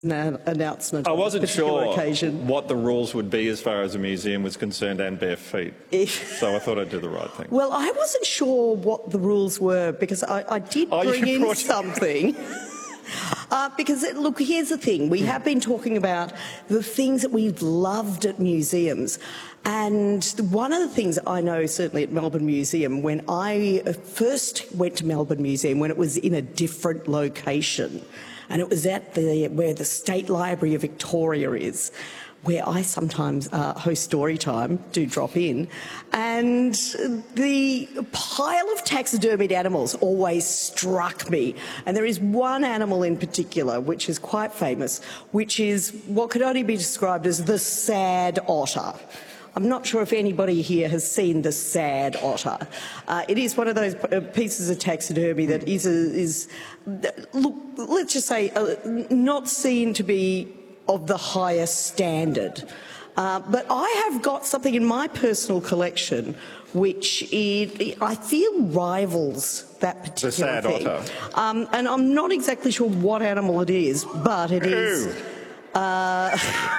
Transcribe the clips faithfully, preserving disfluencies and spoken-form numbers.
an announcement. I wasn't sure occasion. what the rules would be as far as the museum was concerned, and bare feet. If, so I thought I'd do the right thing. Well, I wasn't sure what the rules were because I, I did oh, bring in brought... something. Uh, because, look, here's the thing. We have been talking about the things that we've loved at museums. And one of the things I know, certainly at Melbourne Museum, when I first went to Melbourne Museum, when it was in a different location, and it was at the where the State Library of Victoria is, where I sometimes uh, host story time, do drop in, and the pile of taxidermied animals always struck me. And there is one animal in particular which is quite famous, which is what could only be described as the sad otter. I'm not sure if anybody here has seen the sad otter. Uh, it is one of those pieces of taxidermy that is, a, is look, let's just say, uh, not seen to be of the highest standard. Uh, but I have got something in my personal collection which it, I feel rivals that particular the sad thing. Otter. Um, and I'm not exactly sure what animal it is, but it Ew. is... Uh,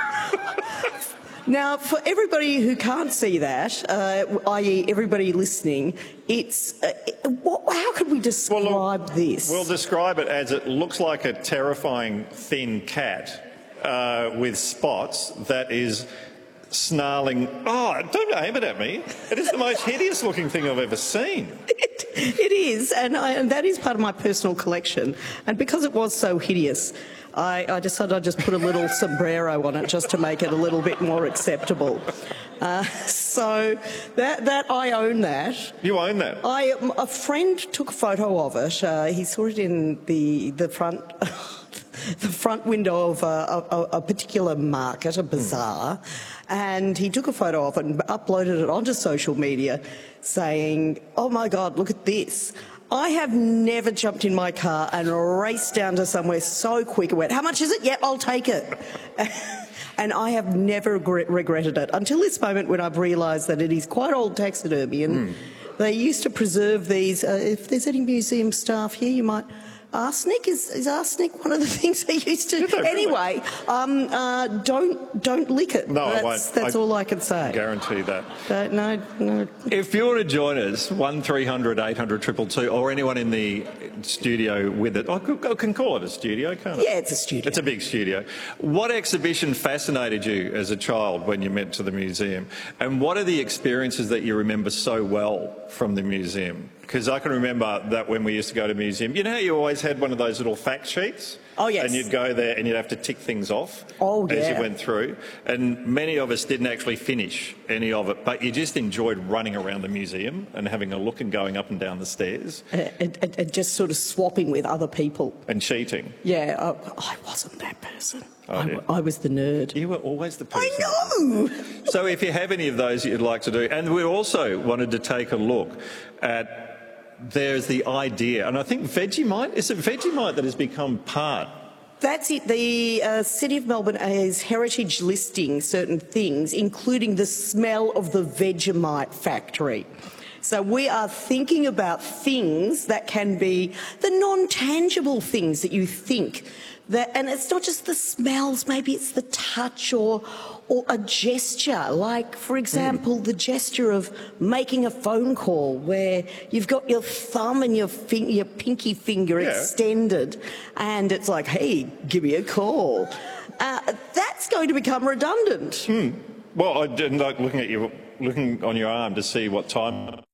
Now, for everybody who can't see that, uh, that is everybody listening, it's uh, what, how could we describe well, look, this? We'll describe it as it looks like a terrifying thin cat uh, with spots that is snarling. Oh, don't aim it at me. It is the most hideous looking thing I've ever seen. It, it is, and, I, and that is part of my personal collection. And because it was so hideous, I, I decided I'd just put a little sombrero on it just to make it a little bit more acceptable. Uh, so that, that I own that. You own that? I, a friend took a photo of it. Uh, he saw it in the, the front... the front window of a, a, a particular market, a bazaar, mm. and he took a photo of it and uploaded it onto social media saying, oh my God, look at this. I have never jumped in my car and raced down to somewhere so quick and went, how much is it? Yep, I'll take it. And I have never regretted it until this moment when I've realised that it is quite old taxidermy and mm. they used to preserve these. Uh, if there's any museum staff here, you might... Arsenic? Is, is arsenic one of the things they used to... Anyway, um, uh, don't don't lick it. No, that's, I won't. That's I all I can say. Guarantee that. Uh, no, no. If you want to join us, one three hundred eight hundred two two two, or anyone in the studio with it, I can call it a studio, can't I? Yeah, it's a studio. It's a big studio. What exhibition fascinated you as a child when you went to the museum? And what are the experiences that you remember so well from the museum? Because I can remember that when we used to go to the museum, you know how you always had one of those little fact sheets? Oh, yes. And you'd go there and you'd have to tick things off oh, yeah. as you went through. And many of us didn't actually finish any of it, but you just enjoyed running around the museum and having a look and going up and down the stairs. And, and, and just sort of swapping with other people. And cheating. Yeah, uh, I wasn't that person. Oh, I, yeah. I was the nerd. You were always the person. I know! So if you have any of those you'd like to do, and we also wanted to take a look at there's the idea, and I think Vegemite, is it Vegemite that has become part? That's it. The uh, City of Melbourne is heritage listing certain things, including the smell of the Vegemite factory. So we are thinking about things that can be the non-tangible things that you think. That, and it's not just the smells, maybe it's the touch or, or a gesture, like, for example, mm. the gesture of making a phone call where you've got your thumb and your, fin your pinky finger yeah. extended and it's like, hey, give me a call. Uh, that's going to become redundant. Mm. Well, I didn't like looking at you, looking on your arm to see what time